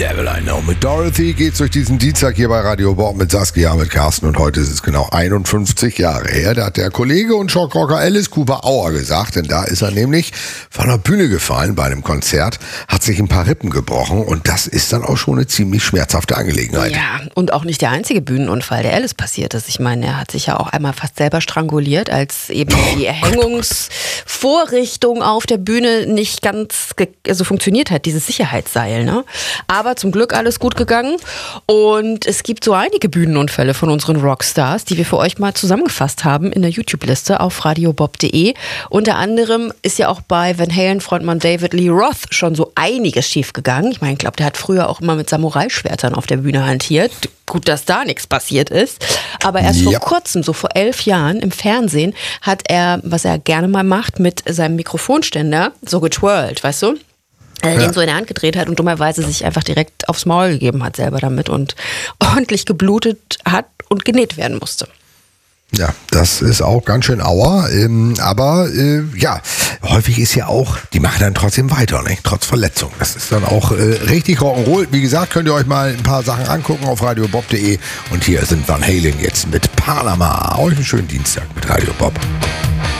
Devil I Know. Mit Dorothy geht's durch diesen Dienstag hier bei Radio Bob mit Saskia, mit Carsten, und heute ist es genau 51 Jahre her. Da hat der Kollege und Shockrocker Alice Cooper Aua gesagt, denn da ist er nämlich von der Bühne gefallen bei einem Konzert, hat sich ein paar Rippen gebrochen und das ist dann auch schon eine ziemlich schmerzhafte Angelegenheit. Ja, und auch nicht der einzige Bühnenunfall, der Alice passiert ist. Ich meine, er hat sich ja auch einmal fast selber stranguliert, als eben die Erhängungsvorrichtung auf der Bühne nicht ganz funktioniert hat, dieses Sicherheitsseil, ne? Aber zum Glück alles gut gegangen und es gibt so einige Bühnenunfälle von unseren Rockstars, die wir für euch mal zusammengefasst haben in der YouTube-Liste auf radiobob.de. Unter anderem ist ja auch bei Van Halen-Frontmann David Lee Roth schon so einiges schief gegangen. Ich meine, ich glaube, der hat früher auch immer mit Samurai-Schwertern auf der Bühne hantiert. Gut, dass da nichts passiert ist. Aber erst vor kurzem, so vor 11 Jahren im Fernsehen, hat er, was er gerne mal macht, mit seinem Mikrofonständer so getwirlt, weißt du? Den so in der Hand gedreht hat und dummerweise sich einfach direkt aufs Maul gegeben hat selber damit und ordentlich geblutet hat und genäht werden musste. Ja, das ist auch ganz schön Aua, aber häufig ist ja auch, die machen dann trotzdem weiter, ne? Trotz Verletzung. Das ist dann auch richtig Rock'n'Roll. Wie gesagt, könnt ihr euch mal ein paar Sachen angucken auf radiobob.de und hier sind Van Halen jetzt mit Panama. Euch einen schönen Dienstag mit Radio Bob.